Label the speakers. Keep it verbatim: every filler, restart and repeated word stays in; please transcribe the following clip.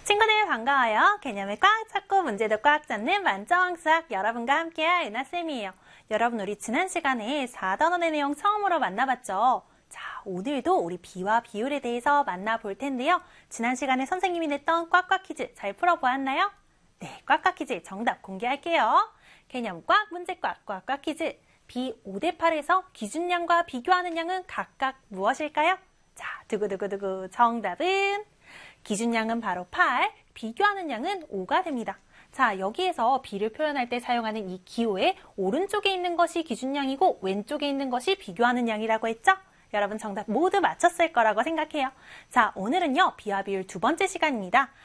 Speaker 1: 친구들 반가워요. 개념을 꽉 잡고 문제도 꽉 잡는 만점학습 여러분과 함께할 은하쌤이에요. 여러분 우리 지난 시간에 사 단원의 내용 처음으로 만나봤죠? 자, 오늘도 우리 비와 비율에 대해서 만나볼 텐데요. 지난 시간에 선생님이 냈던 꽉꽉 퀴즈 잘 풀어보았나요? 네, 꽉꽉 퀴즈 정답 공개할게요. 개념 꽉, 문제 꽉, 꽉꽉 퀴즈. 비 오 대 팔에서 기준량과 비교하는 양은 각각 무엇일까요? 자, 두구두구두구 정답은 기준량은 바로 팔, 비교하는 양은 오가 됩니다. 자, 여기에서 비를 표현할 때 사용하는 이 기호의 오른쪽에 있는 것이 기준량이고 왼쪽에 있는 것이 비교하는 양이라고 했죠? 여러분 정답 모두 맞췄을 거라고 생각해요. 자, 오늘은요, 비와 비율 두 번째 시간입니다.